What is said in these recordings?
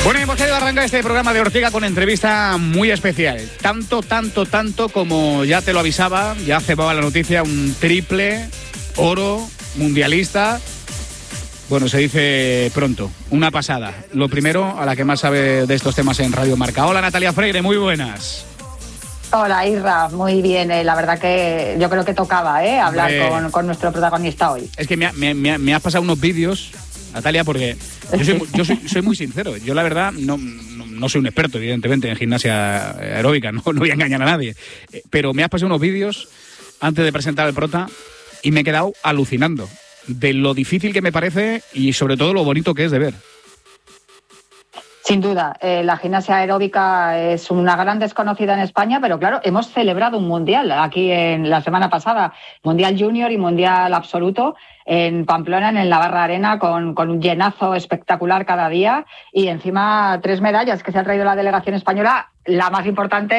Bueno, hemos querido arrancar este programa de Ortega con entrevista muy especial. Tanto como ya te lo avisaba, ya cebaba la noticia, un triple oro mundialista. Bueno, se dice pronto, una pasada. Lo primero, a la que más sabe de estos temas en Radio Marca. Hola, Natalia Freire, muy buenas. Hola, Isra, muy bien. La verdad que yo creo que tocaba hablar con nuestro protagonista hoy. Es que me has pasado unos vídeos, Natalia, porque yo soy muy sincero. Yo, la verdad, no soy un experto, evidentemente, en gimnasia aeróbica, no voy a engañar a nadie. Pero me has pasado unos vídeos antes de presentar el prota y me he quedado alucinando de lo difícil que me parece y sobre todo lo bonito que es de ver. Sin duda, la gimnasia aeróbica es una gran desconocida en España, pero claro, hemos celebrado un mundial aquí en la semana pasada, mundial junior y mundial absoluto en Pamplona, en el Navarra Arena, con un llenazo espectacular cada día y encima 3 medallas que se ha traído la delegación española, la más importante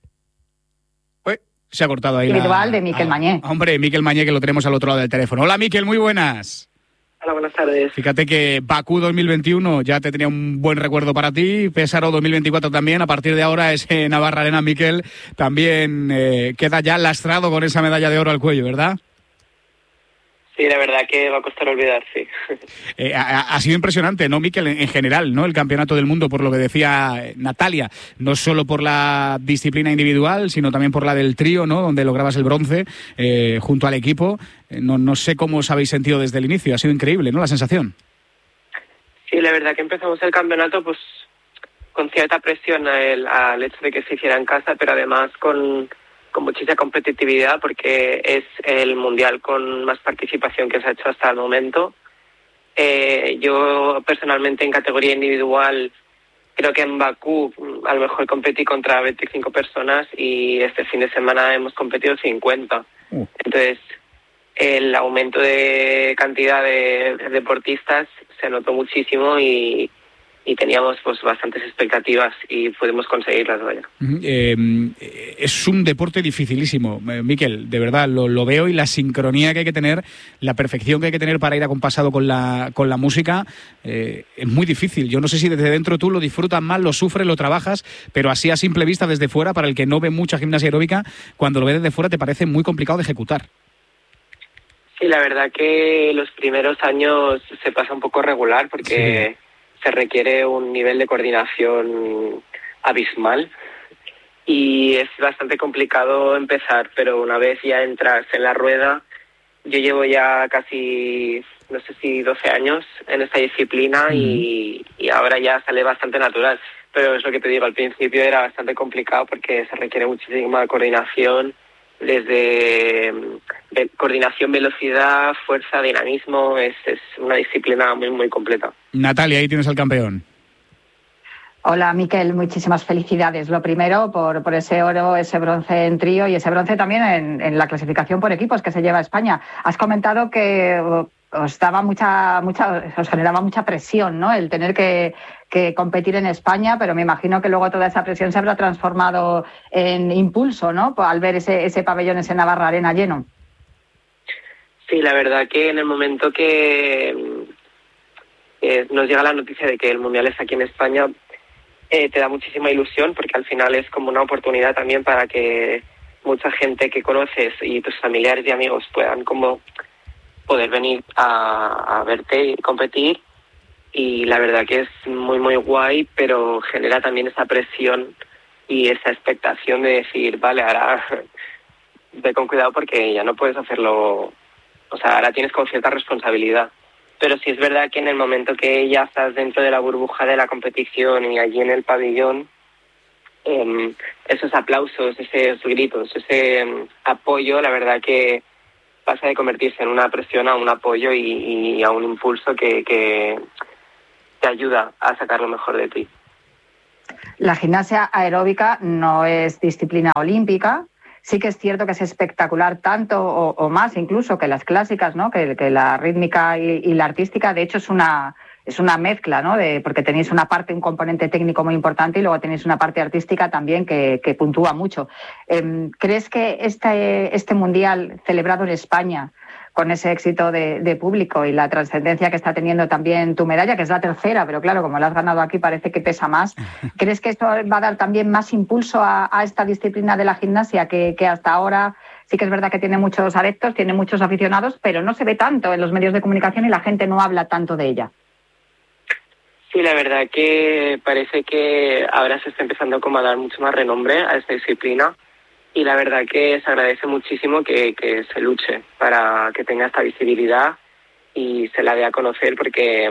se ha cortado ahí individual de Miquel Mañé. Hombre, Miquel Mañé, que lo tenemos al otro lado del teléfono. Hola, Miquel, muy buenas. Hola, buenas tardes. Fíjate que Bakú 2021 ya te tenía un buen recuerdo para ti, Pésaro 2024 también, a partir de ahora ese Navarra Arena, Miquel, también queda ya lastrado con esa medalla de oro al cuello, ¿verdad? Sí, la verdad que va a costar olvidar, sí. Ha sido impresionante, ¿no, Miquel? En general, ¿no? El campeonato del mundo, por lo que decía Natalia, no solo por la disciplina individual, sino también por la del trío, ¿no? Donde lograbas el bronce junto al equipo. No sé cómo os habéis sentido desde el inicio, ha sido increíble, ¿no? La sensación. Sí, la verdad que empezamos el campeonato pues con cierta presión al hecho de que se hiciera en casa, pero además con muchísima competitividad porque es el mundial con más participación que se ha hecho hasta el momento. Yo personalmente en categoría individual creo que en Bakú a lo mejor competí contra 25 personas y este fin de semana hemos competido 50. Entonces el aumento de cantidad de deportistas se notó muchísimo y teníamos pues bastantes expectativas y pudimos conseguirlas, vaya. Es un deporte dificilísimo, Miquel, de verdad, lo veo, y la sincronía que hay que tener, la perfección que hay que tener para ir acompasado con la música, es muy difícil. Yo no sé si desde dentro tú lo disfrutas más, lo sufres, lo trabajas, pero así a simple vista desde fuera, para el que no ve mucha gimnasia aeróbica, cuando lo ve desde fuera te parece muy complicado de ejecutar. Sí, la verdad que los primeros años se pasa un poco regular porque... Sí. Se requiere un nivel de coordinación abismal y es bastante complicado empezar, pero una vez ya entras en la rueda, yo llevo ya casi, no sé si 12 años en esta disciplina y ahora ya sale bastante natural, pero es lo que te digo, al principio era bastante complicado porque se requiere muchísima coordinación, desde coordinación, velocidad, fuerza, dinamismo, es una disciplina muy, muy completa. Natalia, ahí tienes al campeón. Hola, Miquel, muchísimas felicidades. Lo primero por ese oro, ese bronce en trío y ese bronce también en la clasificación por equipos que se lleva a España. Has comentado que os generaba mucha presión, ¿no? El tener que competir en España, pero me imagino que luego toda esa presión se habrá transformado en impulso, ¿no? Al ver ese pabellón, ese Navarra Arena lleno. Sí, la verdad que en el momento que nos llega la noticia de que el Mundial es aquí en España, te da muchísima ilusión porque al final es como una oportunidad también para que mucha gente que conoces y tus familiares y amigos puedan como poder venir a verte y competir, y la verdad que es muy muy guay, pero genera también esa presión y esa expectación de decir, vale, ahora ve con cuidado porque ya no puedes hacerlo, o sea, ahora tienes con cierta responsabilidad. Pero sí es verdad que en el momento que ya estás dentro de la burbuja de la competición y allí en el pabellón, esos aplausos, esos gritos, ese apoyo, la verdad que pasa de convertirse en una presión a un apoyo y a un impulso que te ayuda a sacar lo mejor de ti. La gimnasia aeróbica no es disciplina olímpica. Sí que es cierto que es espectacular tanto o más incluso que las clásicas, ¿no? Que la rítmica y la artística. De hecho, es una mezcla, ¿no? Porque tenéis una parte, un componente técnico muy importante y luego tenéis una parte artística también que puntúa mucho. ¿Crees que este mundial celebrado en España, con ese éxito de público y la trascendencia que está teniendo también tu medalla, que es la tercera, pero claro, como la has ganado aquí parece que pesa más. ¿Crees que esto va a dar también más impulso a esta disciplina de la gimnasia que hasta ahora sí que es verdad que tiene muchos adeptos, tiene muchos aficionados, pero no se ve tanto en los medios de comunicación y la gente no habla tanto de ella? Sí, la verdad que parece que ahora se está empezando como a dar mucho más renombre a esta disciplina. Y la verdad que se agradece muchísimo que se luche para que tenga esta visibilidad y se la dé a conocer, porque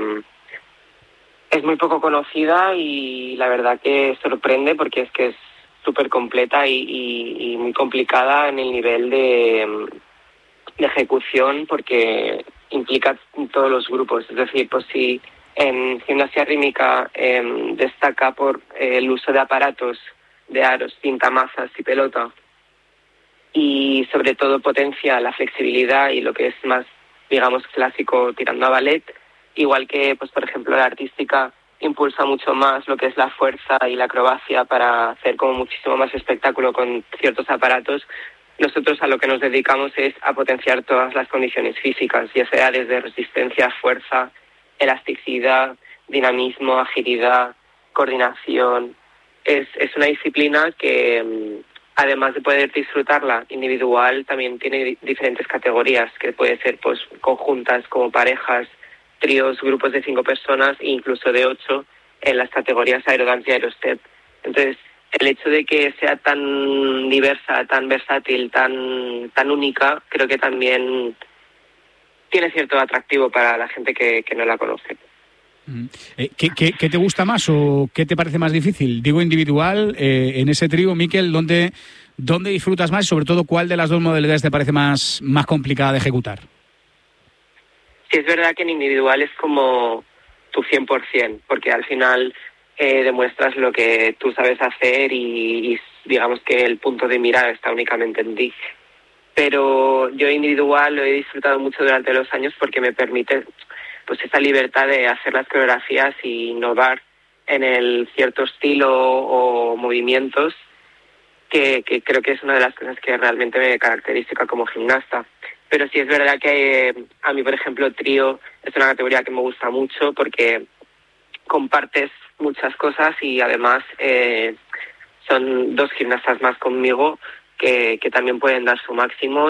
es muy poco conocida y la verdad que sorprende, porque es que es súper completa y muy complicada en el nivel de ejecución, porque implica todos los grupos. Es decir, pues si en gimnasia rítmica destaca por el uso de aparatos, de aros, cintamasas y pelota, y sobre todo potencia la flexibilidad y lo que es más, digamos, clásico tirando a ballet, igual que, pues por ejemplo, la artística impulsa mucho más lo que es la fuerza y la acrobacia para hacer como muchísimo más espectáculo con ciertos aparatos. Nosotros a lo que nos dedicamos es a potenciar todas las condiciones físicas, ya sea desde resistencia, fuerza, elasticidad, dinamismo, agilidad, coordinación. Es una disciplina que, además de poder disfrutarla individual, también tiene diferentes categorías, que puede ser pues conjuntas como parejas, tríos, grupos de 5 personas e incluso de 8 en las categorías aerodance y aerostep. Entonces, el hecho de que sea tan diversa, tan versátil, tan única, creo que también tiene cierto atractivo para la gente que no la conoce. ¿Qué te gusta más o qué te parece más difícil? Digo individual, en ese trío, Mikel, ¿dónde disfrutas más y sobre todo cuál de las dos modalidades te parece más complicada de ejecutar? Sí, es verdad que en individual es como tu 100%, porque al final demuestras lo que tú sabes hacer y digamos que el punto de mira está únicamente en ti. Pero yo individual lo he disfrutado mucho durante los años porque me permite pues esa libertad de hacer las coreografías y innovar en el cierto estilo o movimientos que creo que es una de las cosas que realmente me caracteriza como gimnasta. Pero sí es verdad que a mí, por ejemplo, trío es una categoría que me gusta mucho porque compartes muchas cosas y además son 2 gimnastas más conmigo que también pueden dar su máximo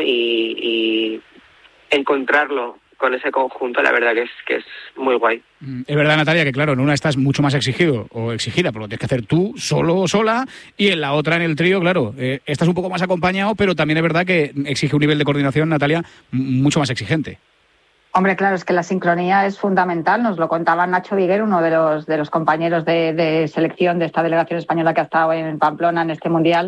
y encontrarlo con ese conjunto, la verdad que es muy guay. Es verdad, Natalia, que claro, en una estás mucho más exigido o exigida, pero lo tienes que hacer tú solo o sola, y en la otra, en el trío, claro, estás un poco más acompañado, pero también es verdad que exige un nivel de coordinación, Natalia, mucho más exigente. Hombre, claro, es que la sincronía es fundamental. Nos lo contaba Nacho Viguer, uno de los compañeros de selección de esta delegación española que ha estado en Pamplona en este Mundial.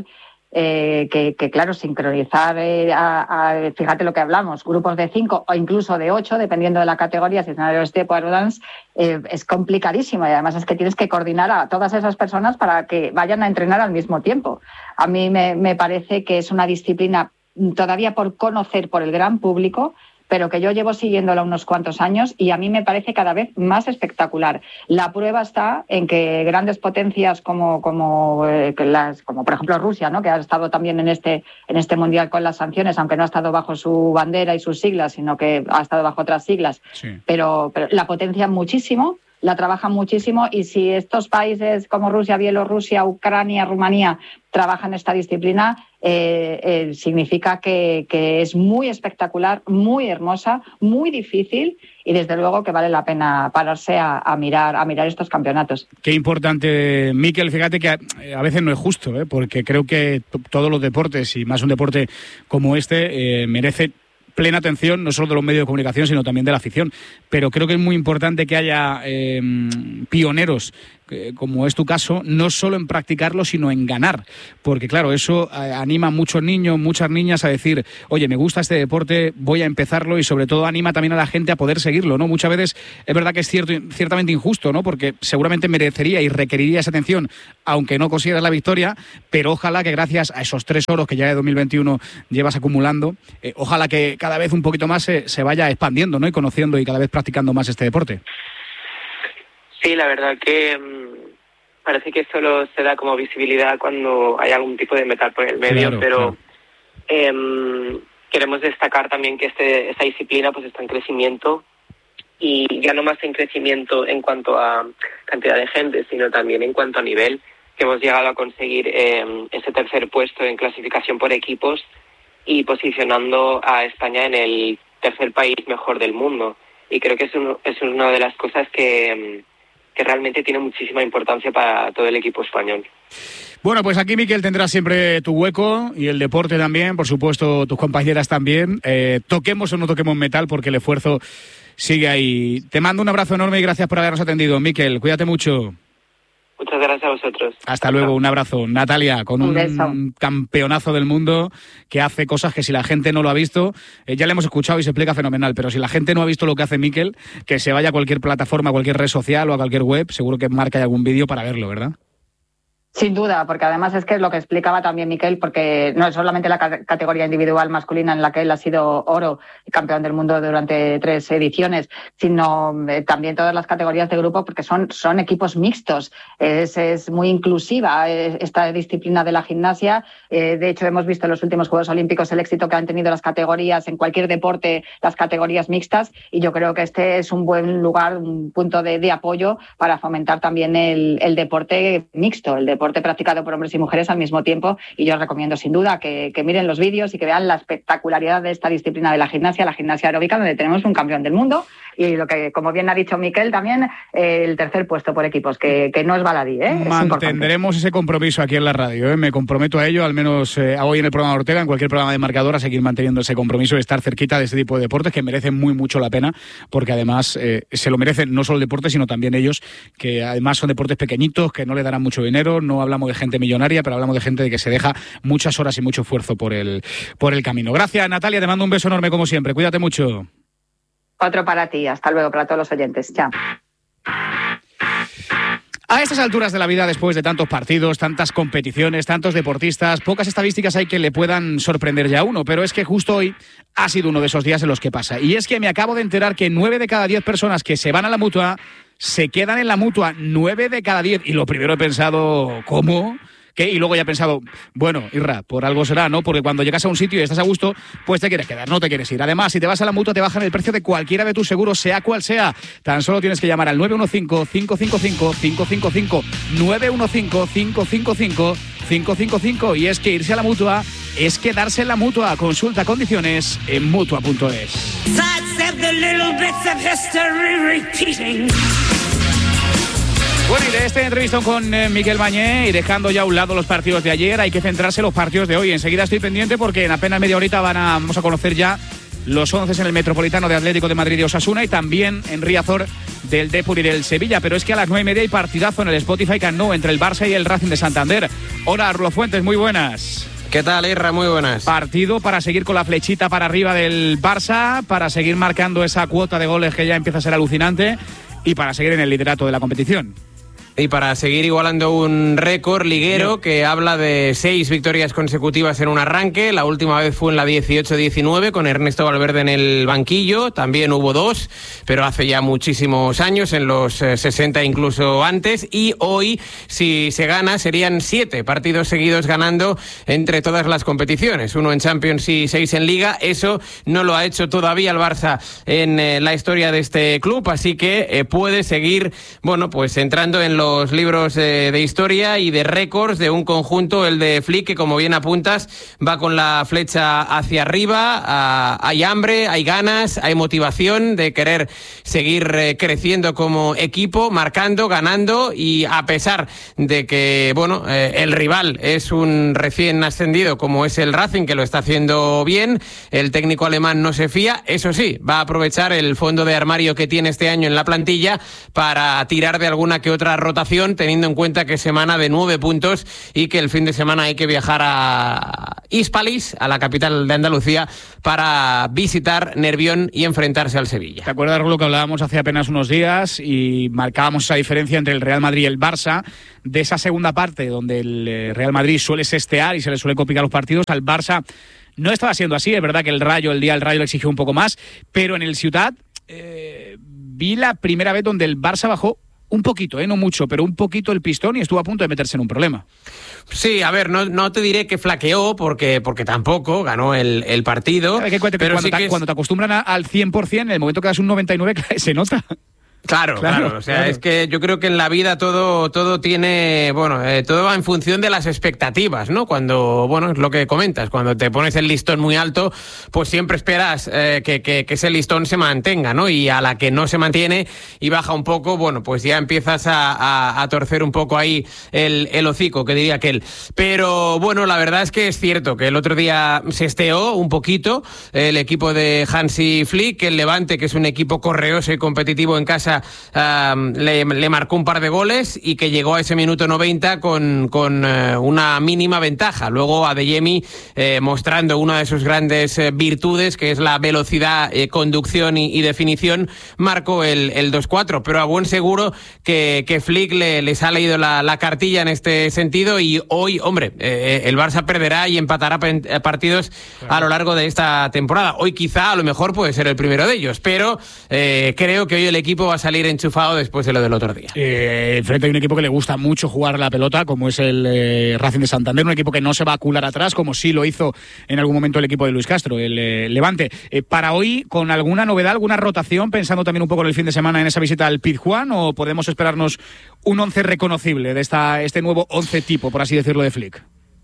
Que claro, sincronizar, fíjate lo que hablamos, grupos de 5 o incluso de 8, dependiendo de la categoría, si es aerostep o aerodance, es complicadísimo, y además es que tienes que coordinar a todas esas personas para que vayan a entrenar al mismo tiempo. A mí me parece que es una disciplina todavía por conocer por el gran público, pero que yo llevo siguiéndola unos cuantos años y a mí me parece cada vez más espectacular. La prueba está en que grandes potencias como por ejemplo Rusia, ¿no?, que ha estado también en este Mundial con las sanciones, aunque no ha estado bajo su bandera y sus siglas, sino que ha estado bajo otras siglas, sí. Pero la potencian muchísimo, la trabajan muchísimo, y si estos países como Rusia, Bielorrusia, Ucrania, Rumanía trabajan esta disciplina, significa que es muy espectacular, muy hermosa, muy difícil, y desde luego que vale la pena pararse a mirar estos campeonatos. Qué importante, Mikel. Fíjate que a veces no es justo, porque creo que todos los deportes, y más un deporte como este, merece plena atención, no solo de los medios de comunicación, sino también de la afición. Pero creo que es muy importante que haya pioneros, como es tu caso, no solo en practicarlo, sino en ganar. Porque claro, eso anima a muchos niños, muchas niñas a decir, oye, me gusta este deporte, voy a empezarlo, y sobre todo anima también a la gente a poder seguirlo, ¿no? Muchas veces es verdad que es ciertamente injusto, ¿no? Porque seguramente merecería y requeriría esa atención, aunque no consiguieras la victoria, pero ojalá que gracias a esos 3 oros que ya de 2021 llevas acumulando, ojalá que cada vez un poquito más se vaya expandiendo, ¿no?, y conociendo y cada vez practicando más este deporte. Sí, la verdad que parece que solo se da como visibilidad cuando hay algún tipo de metal por el medio, claro, pero claro. queremos destacar también que esta disciplina pues está en crecimiento, y ya no más en crecimiento en cuanto a cantidad de gente, sino también en cuanto a nivel, que hemos llegado a conseguir ese tercer puesto en clasificación por equipos y posicionando a España en el tercer país mejor del mundo. Y creo que es una de las cosas que realmente tiene muchísima importancia para todo el equipo español. Bueno, pues aquí, Miquel, tendrás siempre tu hueco, y el deporte también, por supuesto, tus compañeras también. Toquemos o no toquemos metal, porque el esfuerzo sigue ahí. Te mando un abrazo enorme y gracias por habernos atendido. Miquel, cuídate mucho. Muchas gracias a vosotros. Hasta luego, un abrazo. Natalia, con un campeonazo del mundo que hace cosas que si la gente no lo ha visto, ya le hemos escuchado y se explica fenomenal, pero si la gente no ha visto lo que hace Miquel, que se vaya a cualquier plataforma, a cualquier red social o a cualquier web, seguro que marca algún vídeo para verlo, ¿verdad? Sin duda, porque además es que es lo que explicaba también Miquel, porque no es solamente la categoría individual masculina en la que él ha sido oro y campeón del mundo durante 3 ediciones, sino también todas las categorías de grupo, porque son equipos mixtos. Es muy inclusiva esta disciplina de la gimnasia. De hecho, hemos visto en los últimos Juegos Olímpicos el éxito que han tenido las categorías en cualquier deporte, las categorías mixtas, y yo creo que este es un buen lugar, un punto de apoyo para fomentar también el deporte mixto, el deporte practicado por hombres y mujeres al mismo tiempo. Y yo recomiendo sin duda que miren los vídeos y que vean la espectacularidad de esta disciplina de la gimnasia aeróbica, donde tenemos un campeón del mundo, y lo que, como bien ha dicho Miquel, también el tercer puesto por equipos, que no es baladí, Mantendremos ese compromiso aquí en la radio, me comprometo a ello, al menos hoy en el programa de Ortega, en cualquier programa de Marcador, a seguir manteniendo ese compromiso de estar cerquita de este tipo de deportes que merecen mucho la pena, porque además se lo merecen no solo el deporte, sino también ellos, que además son deportes pequeñitos, que no le darán mucho dinero. No hablamos de gente millonaria, pero hablamos de gente de que se deja muchas horas y mucho esfuerzo por el camino. Gracias, Natalia, te mando un beso enorme como siempre, cuídate mucho. Otro para ti, hasta luego, para todos los oyentes. Chao. A estas alturas de la vida, después de tantos partidos, tantas competiciones, tantos deportistas, pocas estadísticas hay que le puedan sorprender ya a uno, pero es que justo hoy ha sido uno de esos días en los que pasa. Y es que me acabo de enterar que 9 de cada 10 personas que se van a la Mutua se quedan en la Mutua, 9 de cada 10. Y lo primero he pensado, ¿cómo? ¿Qué? Y luego ya he pensado, bueno, Irra, por algo será, ¿no? Porque cuando llegas a un sitio y estás a gusto, pues te quieres quedar, no te quieres ir. Además, si te vas a la Mutua, te bajan el precio de cualquiera de tus seguros, sea cual sea. Tan solo tienes que llamar al 915-555-555, 915-555-555. Y es que irse a la Mutua es quedarse en la Mutua. Consulta condiciones en Mutua.es. Bueno, y de este entrevistón con Miquel Bañé, y dejando ya a un lado los partidos de ayer, hay que centrarse en los partidos de hoy. Enseguida estoy pendiente porque en apenas media horita vamos a conocer ya los 11 en el Metropolitano de Atlético de Madrid y Osasuna, y también en Riazor del Depor y del Sevilla. Pero es que a las 9:30 hay partidazo en el Spotify Camp Nou entre el Barça y el Racing de Santander. Hola, Rulo Fuentes, muy buenas. ¿Qué tal, Irra? Muy buenas. Partido para seguir con la flechita para arriba del Barça, para seguir marcando esa cuota de goles que ya empieza a ser alucinante, y para seguir en el liderato de la competición. Y para seguir igualando un récord liguero que habla de 6 victorias consecutivas en un arranque. La última vez fue en la 18-19 con Ernesto Valverde en el banquillo. También hubo 2, pero hace ya muchísimos años, en los 60 incluso antes. Y hoy, si se gana, serían 7 partidos seguidos ganando entre todas las competiciones. 1 en Champions y 6 en Liga. Eso no lo ha hecho todavía el Barça en la historia de este club. Así que puede seguir, bueno, pues entrando en los libros de historia y de récords de un conjunto, el de Flick, que como bien apuntas, va con la flecha hacia arriba. Hay hambre, hay ganas, hay motivación de querer seguir creciendo como equipo, marcando, ganando, y a pesar de que, bueno, el rival es un recién ascendido como es el Racing, que lo está haciendo bien, el técnico alemán no se fía. Eso sí, va a aprovechar el fondo de armario que tiene este año en la plantilla para tirar de alguna que otra rotación, teniendo en cuenta que es semana de 9 puntos y que el fin de semana hay que viajar a Hispalis, a la capital de Andalucía, para visitar Nervión y enfrentarse al Sevilla. ¿Te acuerdas, Rulo, que hablábamos hace apenas unos días y marcábamos esa diferencia entre el Real Madrid y el Barça, de esa segunda parte donde el Real Madrid suele sestear y se le suele complicar los partidos? Al Barça no estaba siendo así. Es verdad que el Rayo le exigió un poco más, pero en el Ciutat vi la primera vez donde el Barça bajó un poquito, no mucho, pero un poquito el pistón y estuvo a punto de meterse en un problema. Sí, a ver, no te diré que flaqueó porque tampoco ganó el partido. Pero cuando te acostumbran al 100%, en el momento que das un 99% se nota. Claro. O sea, es que yo creo que en la vida todo tiene, todo va en función de las expectativas, ¿no? Cuando, es lo que comentas, cuando te pones el listón muy alto, pues siempre esperas que ese listón se mantenga, ¿no? Y a la que no se mantiene y baja un poco, pues ya empiezas a torcer un poco ahí el hocico, que diría aquel. Pero, la verdad es que es cierto que el otro día se esteó un poquito el equipo de Hansi Flick, el Levante, que es un equipo correoso y competitivo en casa, le marcó un par de goles y que llegó a ese minuto 90 con una mínima ventaja. Luego Adeyemi, mostrando una de sus grandes virtudes, que es la velocidad, conducción y definición, marcó el 2-4. Pero a buen seguro que Flick les ha leído la cartilla en este sentido, y hoy, el Barça perderá y empatará partidos a lo largo de esta temporada. Hoy quizá, a lo mejor, puede ser el primero de ellos, pero creo que hoy el equipo va a salir enchufado después de lo del otro día. Frente a un equipo que le gusta mucho jugar la pelota, como es el Racing de Santander, un equipo que no se va a cular atrás, como sí lo hizo en algún momento el equipo de Luis Castro, el Levante. Para hoy, ¿con alguna novedad, alguna rotación, pensando también un poco en el fin de semana en esa visita al Pizjuán, o podemos esperarnos un 11 reconocible de este nuevo 11 tipo, por así decirlo, de Flick?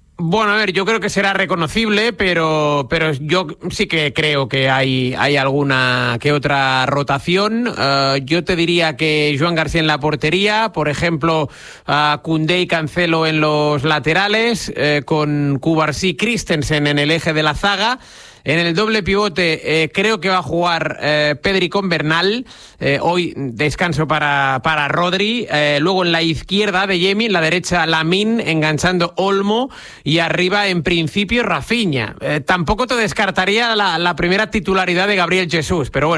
A ver, yo creo que será reconocible, pero yo sí que creo que hay alguna que otra rotación. Yo te diría que Joan García en la portería, por ejemplo, Koundé y Cancelo en los laterales, con Cubarsí, Christensen en el eje de la zaga. En el doble pivote creo que va a jugar Pedri con Bernal. Hoy descanso para Rodri. Luego en la izquierda Adeyemi, en la derecha Lamine, enganchando Olmo, y arriba en principio Rafinha. Tampoco te descartaría la primera titularidad de Gabriel Jesús, pero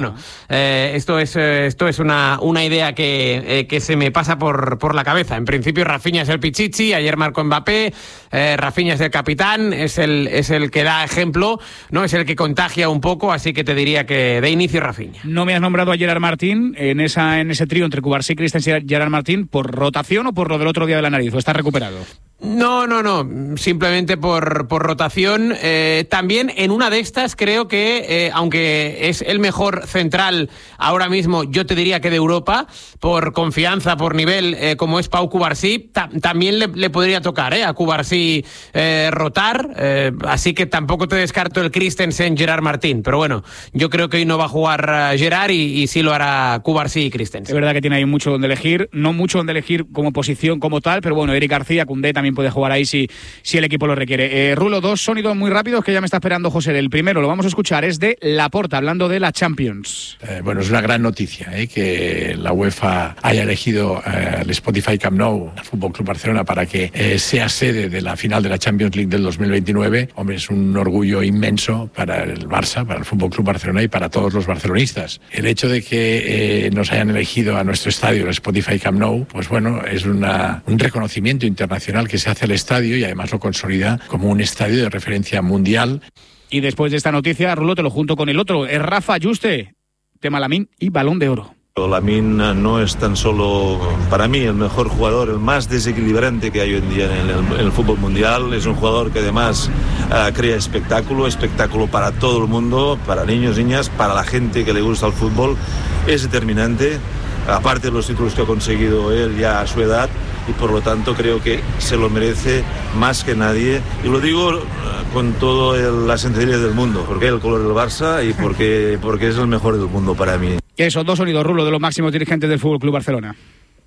esto es una idea que se me pasa por la cabeza. En principio Rafinha es el pichichi, ayer marcó Mbappé, Rafinha es el capitán, es el que da ejemplo, ¿no? Es el que contagia un poco, así que te diría que de inicio Rafinha. ¿No me has nombrado a Gerard Martín en ese trío entre Cubarsí, Christensen y Gerard Martín por rotación o por lo del otro día de la nariz, o está recuperado? No, simplemente por rotación. También en una de estas creo que, aunque es el mejor central ahora mismo, yo te diría que de Europa, por confianza, por nivel, como es Pau Cubarsí, también le podría tocar a Cubarsí rotar, así que tampoco te descarto el Christensen, Gerard Martín, pero yo creo que hoy no va a jugar Gerard y sí lo hará Cubarsí y Christensen. Es verdad que tiene ahí mucho donde elegir, no mucho donde elegir como posición como tal, pero Eric García, Koundé también puede jugar ahí si el equipo lo requiere. Rulo, dos sonidos muy rápidos que ya me está esperando José. El primero lo vamos a escuchar, es de Laporta, hablando de la Champions. Es una gran noticia que la UEFA haya elegido el Spotify Camp Nou, el Fútbol Club Barcelona, para que sea sede de la final de la Champions League del 2029. Es un orgullo inmenso para el Barça, para el Fútbol Club Barcelona y para todos los barcelonistas. El hecho de que nos hayan elegido a nuestro estadio, el Spotify Camp Nou, es un reconocimiento internacional que se hace al estadio, y además lo consolida como un estadio de referencia mundial. Y después de esta noticia, Rulo, te lo junto con el otro, es Rafa Juste, tema Lamine y Balón de Oro. Lamine no es tan solo, para mí, el mejor jugador, el más desequilibrante que hay hoy en día en el fútbol mundial. Es un jugador que además crea espectáculo para todo el mundo, para niños, niñas, para la gente que le gusta el fútbol. Es determinante, aparte de los títulos que ha conseguido él ya a su edad, y por lo tanto creo que se lo merece más que nadie, y lo digo con toda la sencillez del mundo, porque es el color del Barça y porque es el mejor del mundo para mí. Esos dos sonidos, Rulo, de los máximos dirigentes del Fútbol Club Barcelona.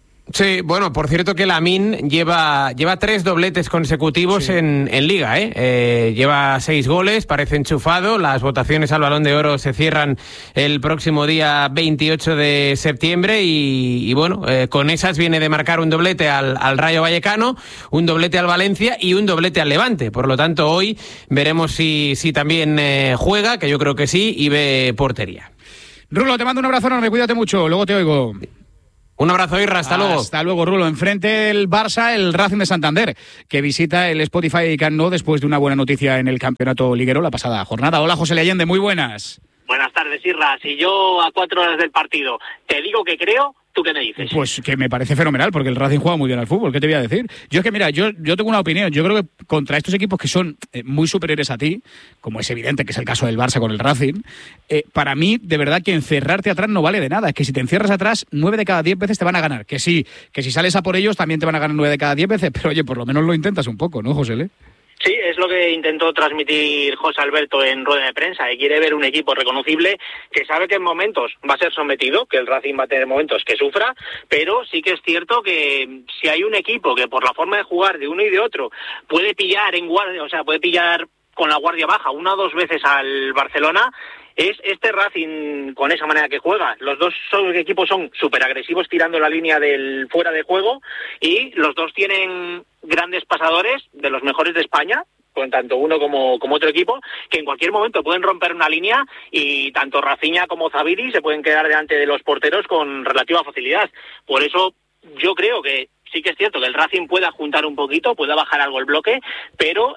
Sí, por cierto que Lamine lleva 3 dobletes consecutivos en Liga, lleva 6 goles, parece enchufado. Las votaciones al Balón de Oro se cierran el próximo día 28 de septiembre y con esas viene de marcar un doblete al Rayo Vallecano, un doblete al Valencia y un doblete al Levante. Por lo tanto, hoy veremos si también juega, que yo creo que sí, y ve portería. Rulo, te mando un abrazo enorme, cuídate mucho, luego te oigo. Un abrazo, Irra, hasta luego. Hasta luego, Rulo. Enfrente del Barça, el Racing de Santander, que visita el Spotify Camp Nou después de una buena noticia en el campeonato liguero la pasada jornada. Hola, José Allende, muy buenas. Buenas tardes, Irra. Si yo a 4 horas del partido te digo que creo, ¿Tú qué me dices? Pues que me parece fenomenal, porque el Racing juega muy bien al fútbol. ¿Qué te voy a decir? Yo es que, mira, yo tengo una opinión. Yo creo que contra estos equipos que son muy superiores a ti, como es evidente que es el caso del Barça con el Racing, para mí, de verdad, que encerrarte atrás no vale de nada. Es que si te encierras atrás, 9 de cada 10 veces te van a ganar. Que sí, que si sales a por ellos también te van a ganar 9 de cada 10 veces, pero oye, por lo menos lo intentas un poco, ¿no, José? Sí, es lo que intentó transmitir José Alberto en rueda de prensa, que quiere ver un equipo reconocible, que sabe que en momentos va a ser sometido, que el Racing va a tener momentos que sufra, pero sí que es cierto que si hay un equipo que por la forma de jugar de uno y de otro puede pillar en guardia, o sea, puede pillar con la guardia baja 1 o 2 veces al Barcelona, es este Racing con esa manera que juega. Los dos equipos son súper agresivos tirando la línea del fuera de juego y los dos tienen grandes pasadores, de los mejores de España, con tanto uno como otro equipo, que en cualquier momento pueden romper una línea y tanto Rafinha como Zubiri se pueden quedar delante de los porteros con relativa facilidad. Por eso yo creo que sí que es cierto que el Racing pueda juntar un poquito, pueda bajar algo el bloque, pero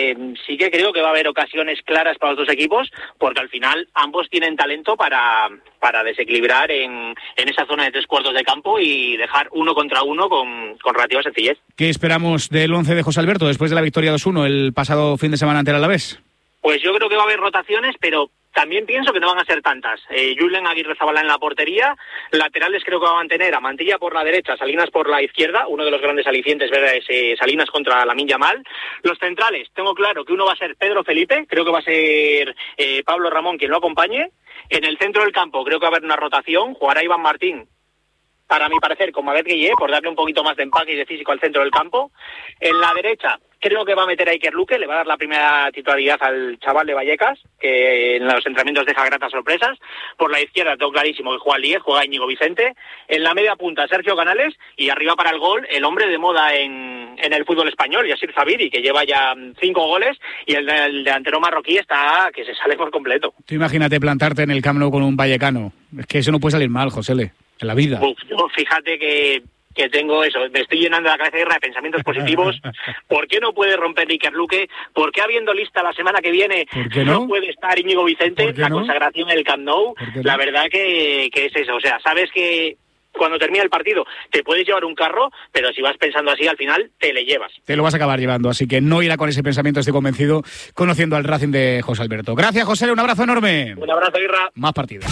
sí que creo que va a haber ocasiones claras para los dos equipos, porque al final ambos tienen talento para desequilibrar en esa zona de 3 cuartos de campo y dejar 1 contra 1 con relativa sencillez. ¿Qué esperamos del 11 de José Alberto después de la victoria 2-1 el pasado fin de semana ante el Alavés? Pues yo creo que va a haber rotaciones, pero también pienso que no van a ser tantas. Julen Aguirre-Zabala en la portería, laterales creo que va a mantener a Mantilla por la derecha, Salinas por la izquierda, uno de los grandes alicientes ver Salinas contra Lamine Yamal. Los centrales, tengo claro que uno va a ser Pedro Felipe, creo que va a ser Pablo Ramón quien lo acompañe. En el centro del campo creo que va a haber una rotación, jugará Iván Martín, para mi parecer, con Maguette Guillé, por darle un poquito más de empaque y de físico al centro del campo. En la derecha creo que va a meter a Iker Luque, le va a dar la primera titularidad al chaval de Vallecas, que en los entrenamientos deja gratas sorpresas. Por la izquierda tengo clarísimo que juega Liez, juega Íñigo Vicente. En la media punta Sergio Canales y arriba para el gol el hombre de moda en el fútbol español, Yassir Zubiri, que lleva ya 5 goles y el delantero marroquí está que se sale por completo. Tú imagínate plantarte en el Camp Nou con un vallecano. Es que eso no puede salir mal, José, en la vida. Yo fíjate que tengo eso, me estoy llenando la cabeza de pensamientos positivos. ¿Por qué no puede romper Iker Luque? ¿Por qué habiendo lista la semana que viene no puede estar Íñigo Vicente? La consagración en el Camp Nou, la verdad que es eso. O sea, sabes que cuando termina el partido te puedes llevar un carro, pero si vas pensando así, al final te le llevas. Te lo vas a acabar llevando, así que no irá con ese pensamiento, estoy convencido, conociendo al Racing de José Alberto. Gracias, José, un abrazo enorme. Un abrazo, Irra. Más partidos.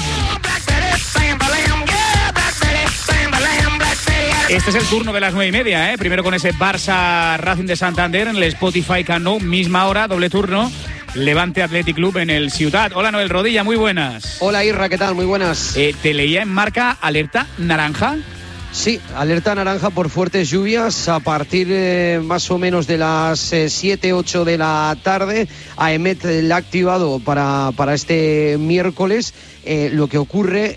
Este es el turno de las 9:30, Primero con ese Barça Racing de Santander en el Spotify Camp Nou, misma hora, doble turno. Levante Athletic Club en el Ciutat. Hola, Noel Rodilla, muy buenas. Hola, Irra, ¿qué tal? Muy buenas. Te leía en Marca alerta naranja. Sí, alerta naranja por fuertes lluvias a partir más o menos de las 7, 8 de la tarde. AEMET la ha activado para este miércoles. Lo que ocurre,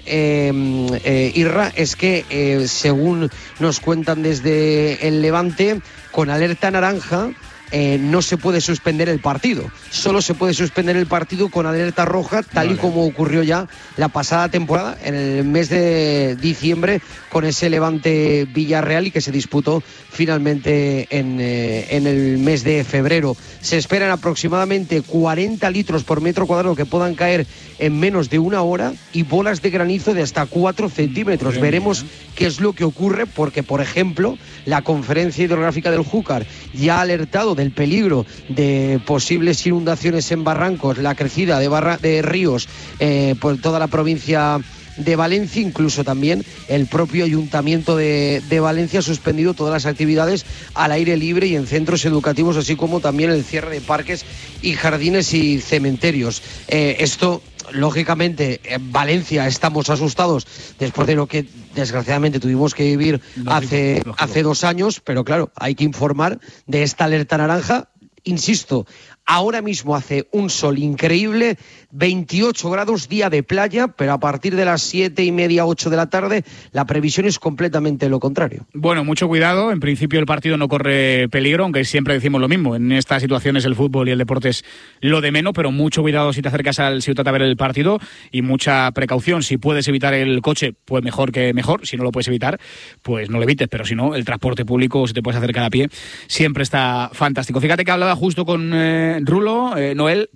Irra, es que según nos cuentan desde el Levante, con alerta naranja no se puede suspender el partido. Solo se puede suspender el partido con alerta roja, tal y como ocurrió ya la pasada temporada, en el mes de diciembre, con ese Levante Villarreal y que se disputó finalmente en el mes de febrero. Se esperan aproximadamente 40 litros por metro cuadrado que puedan caer en menos de una hora y bolas de granizo de hasta 4 centímetros. Veremos qué es lo que ocurre, porque, por ejemplo, la Conferencia Hidrográfica del Júcar ya ha alertado del peligro de posibles inundaciones en barrancos, la crecida de ríos por toda la provincia de Valencia. Incluso también el propio Ayuntamiento de Valencia ha suspendido todas las actividades al aire libre y en centros educativos, así como también el cierre de parques y jardines y cementerios. Esto, lógicamente, en Valencia estamos asustados después de lo que desgraciadamente tuvimos que vivir hace 2 años, pero claro, hay que informar de esta alerta naranja. Insisto, ahora mismo hace un sol increíble, 28 grados, día de playa, pero a partir de las 7:30, 8 de la tarde, la previsión es completamente lo contrario. Bueno, mucho cuidado. En principio el partido no corre peligro, aunque siempre decimos lo mismo. En estas situaciones el fútbol y el deporte es lo de menos, pero mucho cuidado si te acercas al Ciutat a ver el partido y mucha precaución. Si puedes evitar el coche, pues mejor que mejor. Si no lo puedes evitar, pues no lo evites. Pero si no, el transporte público, si te puedes acercar a pie, siempre está fantástico. Fíjate que hablaba justo con Rulo, Noel,